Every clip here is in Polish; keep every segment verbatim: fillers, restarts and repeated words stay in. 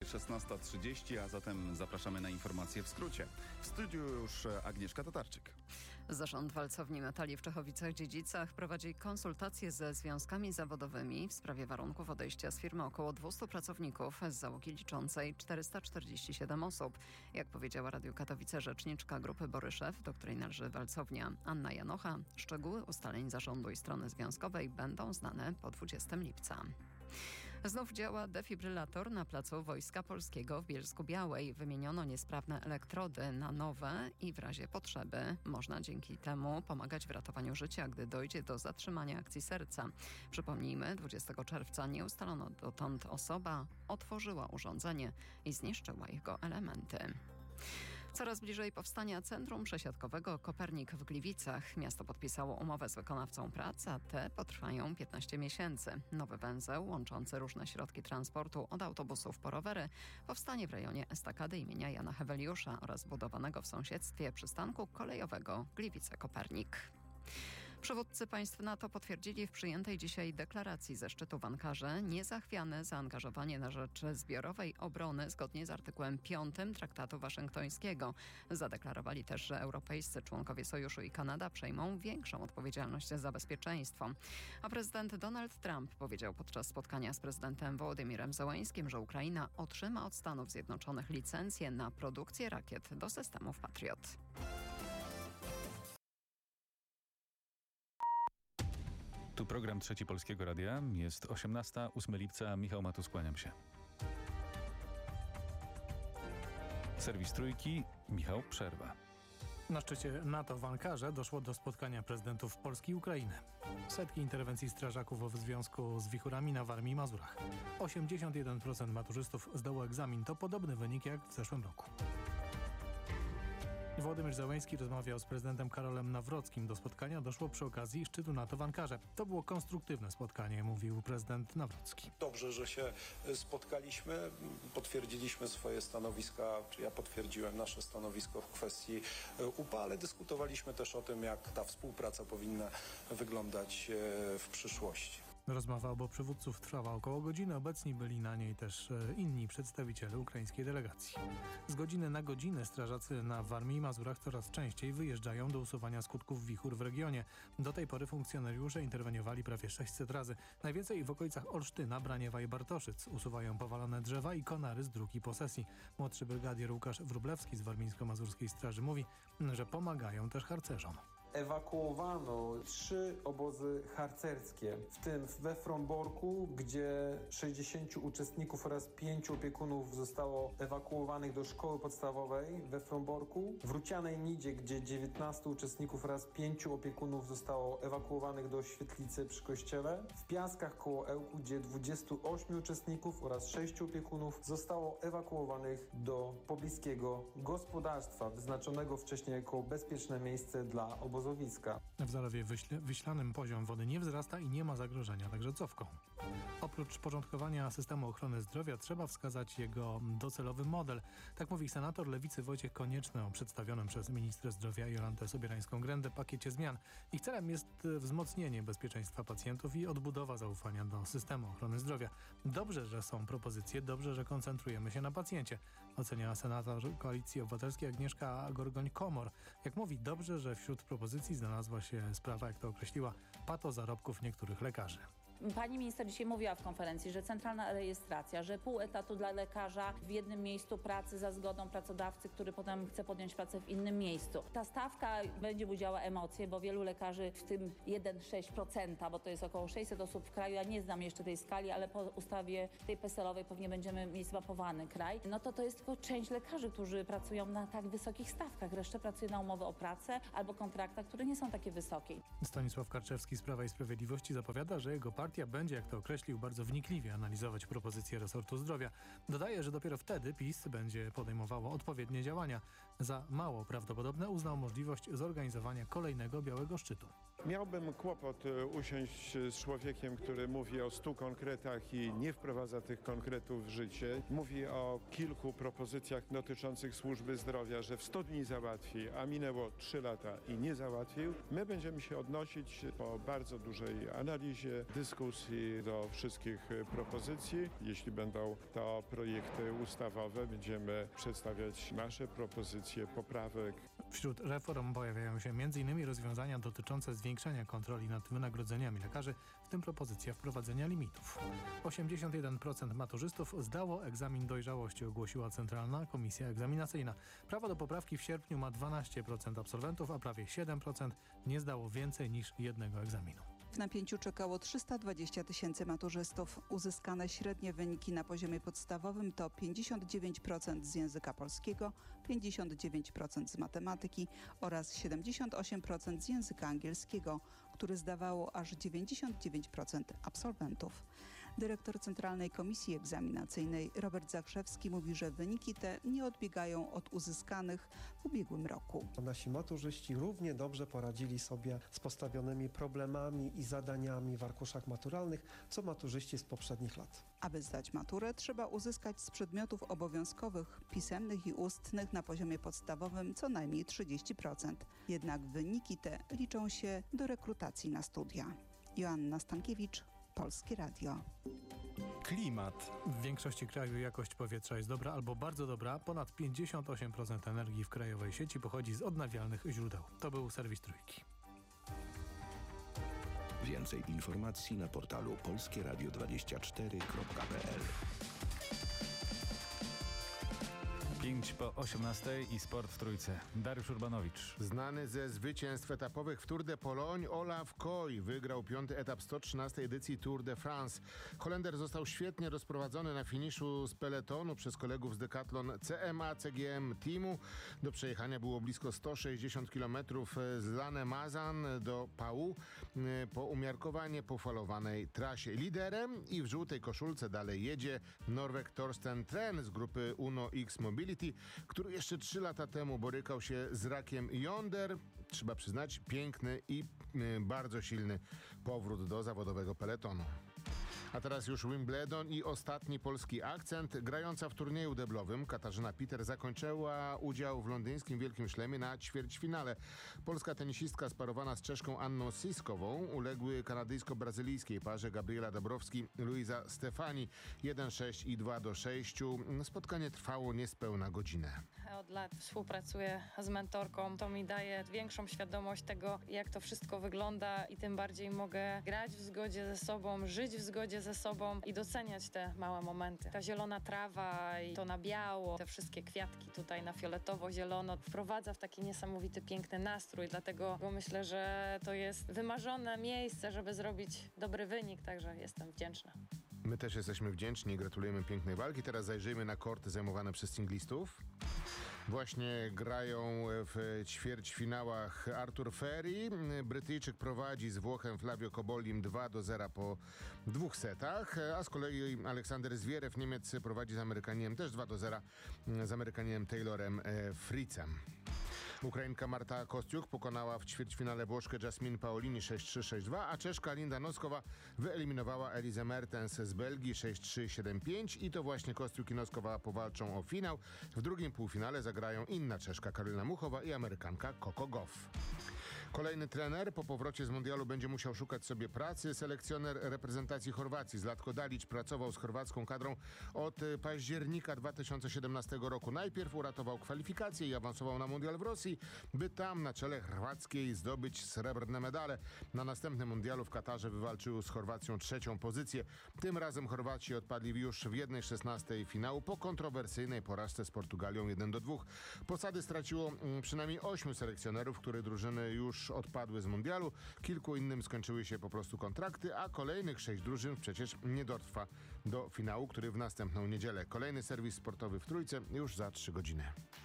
szesnasta trzydzieści, a zatem zapraszamy na informacje w skrócie. W studiu już Agnieszka Tatarczyk. Zarząd Walcowni Metali w Czechowicach-Dziedzicach prowadzi konsultacje ze związkami zawodowymi w sprawie warunków odejścia z firmy około dwieście pracowników z załogi liczącej czterysta czterdzieści siedem osób. Jak powiedziała Radiu Katowice rzeczniczka grupy Boryszew, do której należy Walcownia, Anna Janocha, szczegóły ustaleń zarządu i strony związkowej będą znane po dwudziestego lipca. Znów działa defibrylator na placu Wojska Polskiego w Bielsku-Białej. Wymieniono niesprawne elektrody na nowe i w razie potrzeby można dzięki temu pomagać w ratowaniu życia, gdy dojdzie do zatrzymania akcji serca. Przypomnijmy, dwudziestego czerwca nieustalono dotąd osoba otworzyła urządzenie i zniszczyła jego elementy. Coraz bliżej powstania Centrum Przesiadkowego Kopernik w Gliwicach. Miasto podpisało umowę z wykonawcą prac, a te potrwają piętnaście miesięcy. Nowy węzeł łączący różne środki transportu od autobusów po rowery powstanie w rejonie estakady imienia Jana Heweliusza oraz budowanego w sąsiedztwie przystanku kolejowego Gliwice-Kopernik. Przywódcy państw NATO potwierdzili w przyjętej dzisiaj deklaracji ze szczytu w Ankarze niezachwiane zaangażowanie na rzecz zbiorowej obrony zgodnie z artykułem piątym Traktatu Waszyngtońskiego. Zadeklarowali też, że europejscy członkowie sojuszu i Kanada przejmą większą odpowiedzialność za bezpieczeństwo. A prezydent Donald Trump powiedział podczas spotkania z prezydentem Wołodymirem Zełańskim, że Ukraina otrzyma od Stanów Zjednoczonych licencję na produkcję rakiet do systemów Patriot. Tu program Trzeci Polskiego Radia. Jest osiemnasta, ósmego lipca. Michał Matus, kłaniam się. Serwis Trójki. Michał, przerwa. Na szczycie NATO w Ankarze doszło do spotkania prezydentów Polski i Ukrainy. Setki interwencji strażaków w związku z wichurami na Warmii i Mazurach. osiemdziesiąt jeden procent maturzystów zdało egzamin. To podobny wynik jak w zeszłym roku. Wołodymyr Zełański rozmawiał z prezydentem Karolem Nawrockim. Do spotkania doszło przy okazji szczytu NATO w Ankarze. To było konstruktywne spotkanie, mówił prezydent Nawrocki. Dobrze, że się spotkaliśmy, potwierdziliśmy swoje stanowiska, czy ja potwierdziłem nasze stanowisko w kwestii U P A, ale dyskutowaliśmy też o tym, jak ta współpraca powinna wyglądać w przyszłości. Rozmowa obu przywódców trwała około godziny. Obecni byli na niej też inni przedstawiciele ukraińskiej delegacji. Z godziny na godzinę strażacy na Warmii i Mazurach coraz częściej wyjeżdżają do usuwania skutków wichur w regionie. Do tej pory funkcjonariusze interweniowali prawie sześćset razy. Najwięcej w okolicach Olsztyna, Braniewa i Bartoszyc. Usuwają powalone drzewa i konary z dróg i posesji. Młodszy brygadier Łukasz Wróblewski z Warmińsko-Mazurskiej Straży mówi, że pomagają też harcerzom. Ewakuowano trzy obozy harcerskie, w tym we Fromborku, gdzie sześćdziesięciu uczestników oraz pięciu opiekunów zostało ewakuowanych do szkoły podstawowej we Fromborku, w Rucianej Nidzie, gdzie dziewiętnastu uczestników oraz pięciu opiekunów zostało ewakuowanych do świetlicy przy kościele, w Piaskach koło Ełku, gdzie dwudziestu ośmiu uczestników oraz sześciu opiekunów zostało ewakuowanych do pobliskiego gospodarstwa, wyznaczonego wcześniej jako bezpieczne miejsce dla obozowiska. W Zalewie Wyśle, Wiślanym poziom wody nie wzrasta i nie ma zagrożenia także cofką. Oprócz porządkowania systemu ochrony zdrowia trzeba wskazać jego docelowy model. Tak mówi senator Lewicy Wojciech Konieczny o przedstawionym przez ministrę zdrowia Jolantę Sobierańską-Grendę pakiecie zmian. Ich celem jest wzmocnienie bezpieczeństwa pacjentów i odbudowa zaufania do systemu ochrony zdrowia. Dobrze, że są propozycje, dobrze, że koncentrujemy się na pacjencie, ocenia senator Koalicji Obywatelskiej Agnieszka Gorgoń-Komor. Jak mówi, dobrze, że wśród propozycji znalazła się sprawa, jak to określiła, patozarobków niektórych lekarzy. Pani minister dzisiaj mówiła w konferencji, że centralna rejestracja, że pół etatu dla lekarza w jednym miejscu pracy za zgodą pracodawcy, który potem chce podjąć pracę w innym miejscu. Ta stawka będzie budziła emocje, bo wielu lekarzy, w tym jeden przecinek sześć procent, bo to jest około sześćset osób w kraju, ja nie znam jeszcze tej skali, ale po ustawie tej peselowej pewnie będziemy mieć zmapowany kraj, no to to jest tylko część lekarzy, którzy pracują na tak wysokich stawkach. Reszta pracuje na umowę o pracę albo kontraktach, które nie są takie wysokie. Stanisław Karczewski z Prawa i Sprawiedliwości zapowiada, że jego partia będzie, jak to określił, bardzo wnikliwie analizować propozycje resortu zdrowia. Dodaje, że dopiero wtedy PiS będzie podejmowało odpowiednie działania. Za mało prawdopodobne uznał możliwość zorganizowania kolejnego Białego Szczytu. Miałbym kłopot usiąść z człowiekiem, który mówi o stu konkretach i nie wprowadza tych konkretów w życie. Mówi o kilku propozycjach dotyczących służby zdrowia, że w sto dni załatwi, a minęło trzy lata i nie załatwił. My będziemy się odnosić po bardzo dużej analizie, dyskusji, dyskusji, do wszystkich propozycji. Jeśli będą to projekty ustawowe, będziemy przedstawiać nasze propozycje poprawek. Wśród reform pojawiają się między innymi rozwiązania dotyczące zwiększenia kontroli nad wynagrodzeniami lekarzy, w tym propozycja wprowadzenia limitów. osiemdziesiąt jeden procent maturzystów zdało egzamin dojrzałości, ogłosiła Centralna Komisja Egzaminacyjna. Prawo do poprawki w sierpniu ma dwanaście procent absolwentów, a prawie siedem procent nie zdało więcej niż jednego egzaminu. W napięciu czekało trzysta dwadzieścia tysięcy maturzystów. Uzyskane średnie wyniki na poziomie podstawowym to pięćdziesiąt dziewięć procent z języka polskiego, pięćdziesiąt dziewięć procent z matematyki oraz siedemdziesiąt osiem procent z języka angielskiego, który zdawało aż dziewięćdziesiąt dziewięć procent absolwentów. Dyrektor Centralnej Komisji Egzaminacyjnej Robert Zakrzewski mówi, że wyniki te nie odbiegają od uzyskanych w ubiegłym roku. Nasi maturzyści równie dobrze poradzili sobie z postawionymi problemami i zadaniami w arkuszach maturalnych, co maturzyści z poprzednich lat. Aby zdać maturę, trzeba uzyskać z przedmiotów obowiązkowych, pisemnych i ustnych na poziomie podstawowym co najmniej trzydzieści procent. Jednak wyniki te liczą się do rekrutacji na studia. Joanna Stankiewicz, Polskie Radio. Klimat. W większości kraju jakość powietrza jest dobra albo bardzo dobra. Ponad pięćdziesiąt osiem procent energii w krajowej sieci pochodzi z odnawialnych źródeł. To był serwis Trójki. Więcej informacji na portalu polskie radio dwadzieścia cztery kropka p l. pięć po osiemnastej i sport w Trójce. Dariusz Urbanowicz. Znany ze zwycięstw etapowych w Tour de Pologne, Olaf Koy wygrał piąty etap sto trzynastej edycji Tour de France. Holender został świetnie rozprowadzony na finiszu z peletonu przez kolegów z Decathlon C M A C G M Teamu. Do przejechania było blisko sto sześćdziesiąt kilometrów z Lannemezan do Pau po umiarkowanie pofalowanej trasie. Liderem i w żółtej koszulce dalej jedzie Norweg Torsten Tren z grupy Uno X Mobility, który jeszcze trzy lata temu borykał się z rakiem jąder. Trzeba przyznać, piękny i y, bardzo silny powrót do zawodowego peletonu. A teraz już Wimbledon i ostatni polski akcent. Grająca w turnieju deblowym Katarzyna Peter zakończyła udział w londyńskim Wielkim Szlemie na ćwierćfinale. Polska tenisistka sparowana z Czeszką Anną Siskową uległy kanadyjsko-brazylijskiej parze Gabriela Dabrowski-Luisa Stefani jeden sześć i dwa do sześciu. Spotkanie trwało niespełna godzinę. Od lat współpracuję z mentorką. To mi daje większą świadomość tego, jak to wszystko wygląda i tym bardziej mogę grać w zgodzie ze sobą, żyć w zgodzie ze sobą i doceniać te małe momenty. Ta zielona trawa i to na biało, te wszystkie kwiatki tutaj na fioletowo-zielono wprowadza w taki niesamowity, piękny nastrój. Dlatego myślę, że to jest wymarzone miejsce, żeby zrobić dobry wynik, także jestem wdzięczna. My też jesteśmy wdzięczni i gratulujemy pięknej walki. Teraz zajrzyjmy na korty zajmowane przez singlistów. Właśnie grają w ćwierćfinałach Artur Ferry. Brytyjczyk prowadzi z Włochem Flavio Cobollim dwa do zera po dwóch setach, a z kolei Aleksander Zwierew, Niemiec, prowadzi z Amerykaninem też dwa do zera z Amerykaninem Taylorem Fritzem. Ukrainka Marta Kostiuk pokonała w ćwierćfinale Włoszkę Jasmine Paolini sześć trzy sześć dwa, a Czeszka Linda Noskowa wyeliminowała Elizę Mertens z Belgii sześć trzy siedem pięć i to właśnie Kostiuk i Noskowa powalczą o finał. W drugim półfinale zagrają inna Czeszka Karolina Muchowa i Amerykanka Coco Gauff. Kolejny trener po powrocie z mundialu będzie musiał szukać sobie pracy. Selekcjoner reprezentacji Chorwacji Zlatko Dalić pracował z chorwacką kadrą od października dwa tysiące siedemnastego roku. Najpierw uratował kwalifikacje i awansował na mundial w Rosji, by tam na czele chorwackiej zdobyć srebrne medale. Na następnym mundialu w Katarze wywalczył z Chorwacją trzecią pozycję. Tym razem Chorwaci odpadli już w jednej szesnastej finału po kontrowersyjnej porażce z Portugalią jeden do dwóch. Posady straciło przynajmniej ośmiu selekcjonerów, które drużyny już odpadły z mundialu. Kilku innym skończyły się po prostu kontrakty, a kolejnych sześć drużyn przecież nie dotrwa do finału, który w następną niedzielę. Kolejny serwis sportowy w Trójce już za trzy godziny.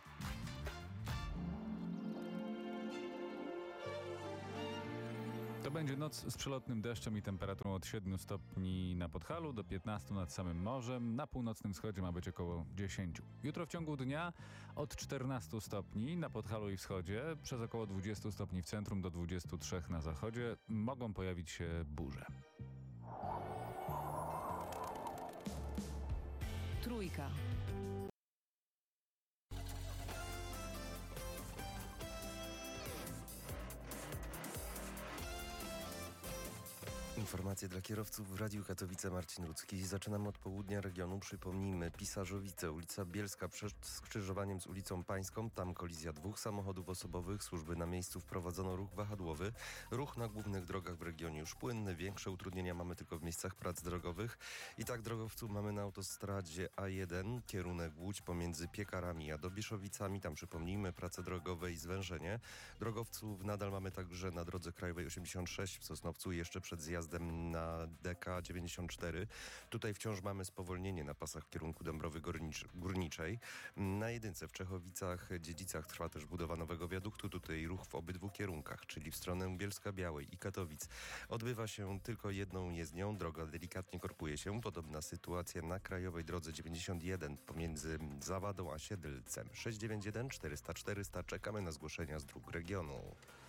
To będzie noc z przelotnym deszczem i temperaturą od siedmiu stopni na Podhalu do piętnastu nad samym morzem. Na północnym wschodzie ma być około dziesięciu. Jutro w ciągu dnia od czternastu stopni na Podhalu i wschodzie, przez około dwudziestu stopni w centrum do dwudziestu trzech na zachodzie mogą pojawić się burze. Trójka. Informacja Informacje dla kierowców w Radiu Katowice. Marcin Rudzki. Zaczynamy od południa regionu. Przypomnijmy, Pisarzowice, ulica Bielska przed skrzyżowaniem z ulicą Pańską. Tam kolizja dwóch samochodów osobowych. Służby na miejscu wprowadzono ruch wahadłowy. Ruch na głównych drogach w regionie już płynny. Większe utrudnienia mamy tylko w miejscach prac drogowych. I tak drogowców mamy na autostradzie A jeden. Kierunek Łódź pomiędzy Piekarami a Dobieszowicami. Tam przypomnijmy prace drogowe i zwężenie. Drogowców nadal mamy także na drodze krajowej osiemdziesiąt sześć w Sosnowcu, jeszcze przed zjazdem na D K dziewięćdziesiąt cztery. Tutaj wciąż mamy spowolnienie na pasach w kierunku Dąbrowy Górnicz- Górniczej. Na jedynce w Czechowicach, Dziedzicach trwa też budowa nowego wiaduktu. Tutaj ruch w obydwu kierunkach, czyli w stronę Bielska-Białej i Katowic. Odbywa się tylko jedną jezdnią. Droga delikatnie korkuje się. Podobna sytuacja na krajowej drodze dziewięćdziesiąt jeden pomiędzy Zawadą a Siedlcem. sześć dziewięć jeden czterysta czterysta. Czekamy na zgłoszenia z dróg regionu.